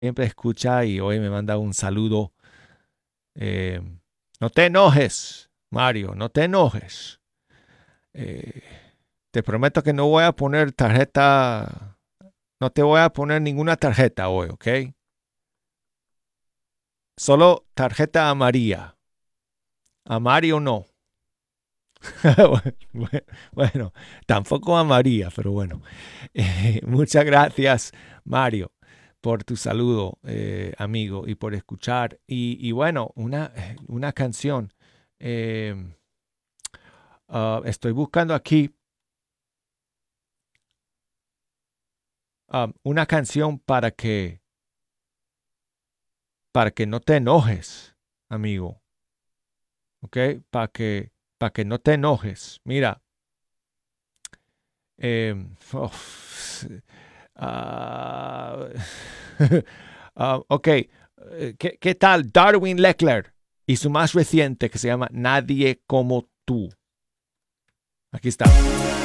siempre escucha y hoy me manda un saludo. Eh, no te enojes, Mario, no te enojes. Eh, te prometo que no voy a poner tarjeta, no te voy a poner ninguna tarjeta hoy, ¿ok? Solo tarjeta a María. A Mario no. Bueno, tampoco a María, pero bueno. Muchas gracias, Mario, por tu saludo, amigo, y por escuchar. Y bueno, una canción. Eh, estoy buscando aquí una canción para que no te enojes, amigo. ¿Ok? Para que no te enojes. Mira. Eh, oh, ah, ok. ¿Qué tal Darwin Leckler y su más reciente que se llama Nadie como tú? Aquí está.